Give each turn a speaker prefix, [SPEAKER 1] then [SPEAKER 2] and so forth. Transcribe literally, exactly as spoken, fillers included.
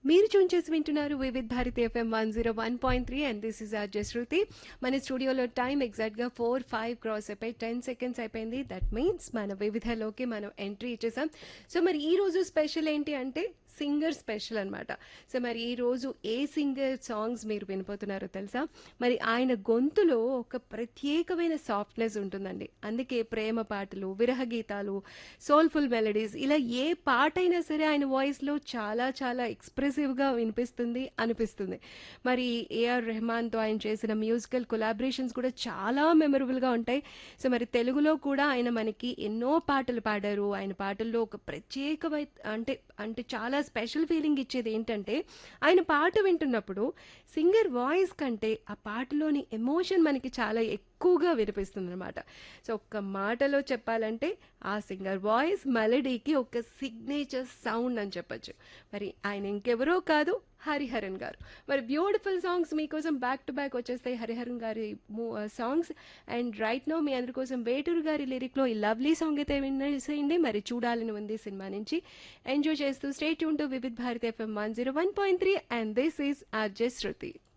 [SPEAKER 1] మీరు ట్యూన్ చేసి వింటున్నారు Vividh Bharati FM one zero one point three and this is are జశ్రుతి. మన స్టూడియోలో టైం ఎగ్జాక్ట్గా ఫోర్ ఫైవ్ క్రాస్ అయిపోయి టెన్ సెకండ్స్ అయిపోయింది. దట్ మీన్స్ మన వివిధలోకి మనం ఎంట్రీ ఇచ్చేసాం. సో మరి ఈ రోజు స్పెషల్ ఏంటి అంటే సింగర్ స్పెషల్ అనమాట. సో మరి ఈరోజు ఏ సింగర్ సాంగ్స్ మీరు వినిపోతున్నారో తెలుసా? మరి ఆయన గొంతులో ఒక ప్రత్యేకమైన సాఫ్ట్నెస్ ఉంటుందండి. అందుకే ప్రేమ పాటలు, విరహ గీతాలు, సోల్ఫుల్ మెలడీస్ ఇలా ఏ పాట అయినా సరే ఆయన వాయిస్లో చాలా చాలా ఎక్స్ప్రెసివ్గా వినిపిస్తుంది అనిపిస్తుంది. మరి ఏఆర్ రెహమాన్తో ఆయన చేసిన మ్యూజికల్ కొలాబరేషన్స్ కూడా చాలా మెమరబుల్గా ఉంటాయి. సో మరి తెలుగులో కూడా ఆయన మనకి ఎన్నో పాటలు పాడారు. ఆయన పాటల్లో ఒక ప్రత్యేకమైన అంటే అంటే చాలా స్పెషల్ ఫీలింగ్ ఇచ్చేది ఏంటంటే ఆయన పాట వింటున్నప్పుడు సింగర్ వాయిస్ కంటే ఆ పాటలోని ఎమోషన్ మనకి చాలా ఎక్కువగా వినిపిస్తుంది అనమాట. సో ఒక్క మాటలో చెప్పాలంటే ఆ సింగర్ వాయిస్ మెలడీకి ఒక సిగ్నేచర్ సౌండ్ అని చెప్పొచ్చు. మరి ఆయన ఇంకెవరో కాదు, హరిహరన్ గారు. మరి బ్యూటిఫుల్ సాంగ్స్ మీకోసం బ్యాక్ టు బ్యాక్ వచ్చేస్తాయి హరిహరన్ గారి సాంగ్స్. అండ్ రైట్ నో మీ అందరి కోసం వేటూరు గారి లిరిక్లో ఈ లవ్లీ సాంగ్ అయితే వినేసేయండి. మరి చూడాలని ఉంది సినిమా నుంచి. ఎంజాయ్ చేస్తూ stay tune to Vividh Bharati FM one zero one point three and this is R J Shruti.